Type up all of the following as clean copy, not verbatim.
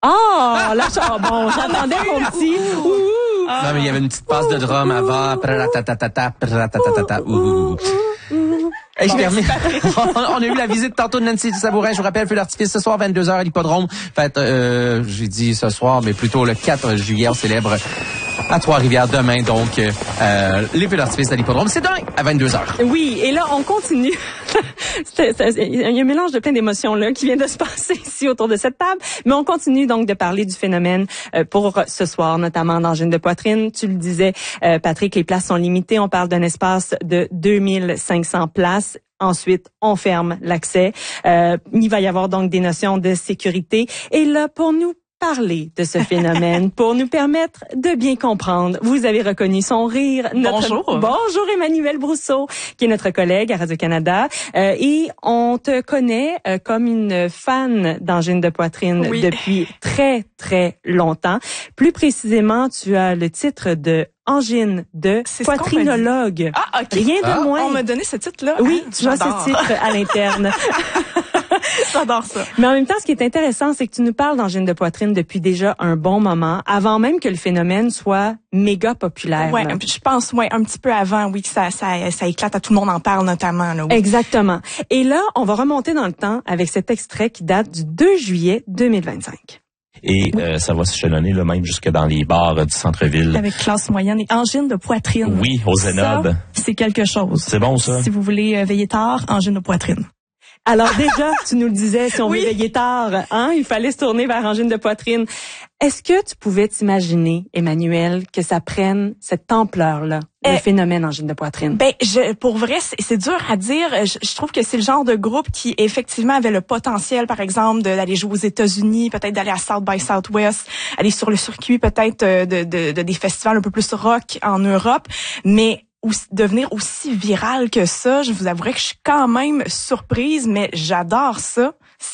Ah, là, bon, j'attendais mon petit. Non, mais il y avait une petite passe de drum avant. Hey, je termine. On a eu la visite tantôt de Nancy Sabourin. Je vous rappelle, feu d'artifice ce soir, 22h à l'hippodrome. Fait, j'ai dit ce soir, mais plutôt le 4 juillet, on célèbre à Trois-Rivières demain. Donc, les feux d'artifice à l'hippodrome, c'est demain à 22h. Oui, et là, on continue. Il y a un mélange de plein d'émotions là qui vient de se passer ici autour de cette table. Mais on continue donc de parler du phénomène pour ce soir, notamment d'angine de poitrine. Tu le disais, Patrick, les places sont limitées. On parle d'un espace de 2500 places. Ensuite, on ferme l'accès. Il va y avoir donc des notions de sécurité. Et là, pour nous parler de ce phénomène, pour nous permettre de bien comprendre, vous avez reconnu son rire. Bonjour Emmanuelle Brousseau, qui est notre collègue à Radio-Canada. Et on te connaît comme une fan d'angine de poitrine depuis très, très longtemps. Plus précisément, tu as le titre de angine de poitrinologue. Ah, OK. Rien de moins. On m'a donné ce titre-là. Oui, tu as ce titre à l'interne. J'adore ça. Mais en même temps, ce qui est intéressant, c'est que tu nous parles d'angine de poitrine depuis déjà un bon moment, avant même que le phénomène soit méga populaire. Ouais, je pense, un petit peu avant, oui, que ça éclate, à tout le monde en parle notamment. Là, oui. Exactement. Et là, on va remonter dans le temps avec cet extrait qui date du 2 juillet 2025. Et ça va s'échelonner là, même jusque dans les bars du centre-ville. Avec classe moyenne et angine de poitrine. Oui, au Zénob. Ça, c'est quelque chose. C'est bon, ça. Si vous voulez veiller tard, angine de poitrine. Alors déjà, tu nous le disais, si on veut veiller tard, il fallait se tourner vers angine de poitrine. Est-ce que tu pouvais t'imaginer, Emmanuelle, que ça prenne cette ampleur-là, le phénomène angine de poitrine? Pour vrai, c'est dur à dire. Je trouve que c'est le genre de groupe qui, effectivement, avait le potentiel, par exemple, d'aller jouer aux États-Unis, peut-être d'aller à South by Southwest, aller sur le circuit, peut-être, de des festivals un peu plus rock en Europe. Mais devenir aussi viral que ça, je vous avouerai que je suis quand même surprise, mais j'adore ça.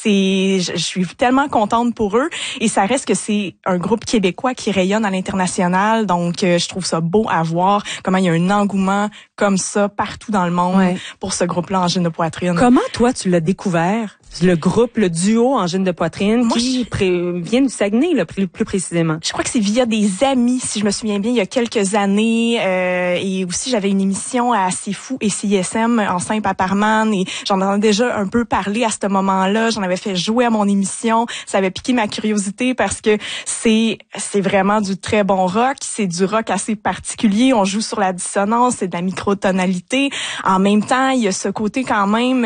Je suis tellement contente pour eux et ça reste que c'est un groupe québécois qui rayonne à l'international, donc je trouve ça beau à voir comment il y a un engouement comme ça partout dans le monde pour ce groupe-là angine de poitrine. Comment toi tu l'as découvert? Le groupe, le duo angine de poitrine qui vient du Saguenay, là, plus précisément. Je crois que c'est via des amis, si je me souviens bien, il y a quelques années. Et aussi, j'avais une émission à C'est Fou et CISM en Saint-Paparman et j'en avais déjà un peu parlé à ce moment-là. J'en avais fait jouer à mon émission. Ça avait piqué ma curiosité parce que c'est vraiment du très bon rock. C'est du rock assez particulier. On joue sur la dissonance, c'est de la microtonalité. En même temps, il y a ce côté quand même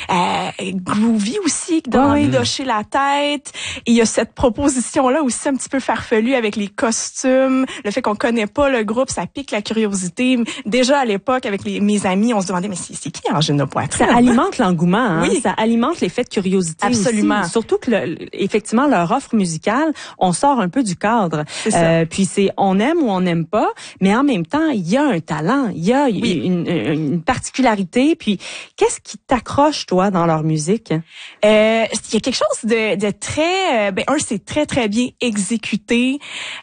groovy aussi, qui donne envie d'hocher la tête. Et il y a cette proposition-là aussi un petit peu farfelue avec les costumes. Le fait qu'on connaît pas le groupe, ça pique la curiosité. Déjà à l'époque, avec mes amis, on se demandait, mais c'est qui angine de poitrine? Ça alimente l'engouement, ça alimente l'effet de curiosité. Absolument. Aussi. Surtout que, effectivement, leur offre musicale, on sort un peu du cadre. Puis on aime ou on n'aime pas, mais en même temps, il y a un talent, il y a une particularité. Puis, qu'est-ce qui t'accroche, toi, dans leur musique? Il y a quelque chose de très, c'est très très bien exécuté.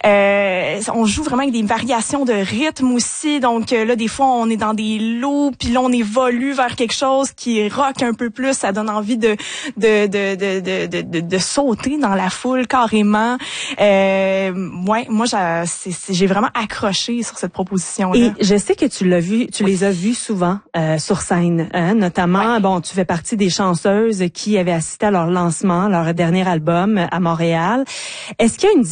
On joue vraiment avec des variations de rythme aussi. Donc là, des fois, on est dans des loops, puis là, on évolue vers quelque chose qui rock un peu plus. Ça donne envie de sauter dans la foule carrément. Moi, j'ai vraiment accroché sur cette proposition-là. Et je sais que tu les as vus souvent sur scène, notamment. Tu fais partie des chanceuses qui avaient assisté à leur lancement, leur dernier album à Montréal. Est-ce qu'il y a une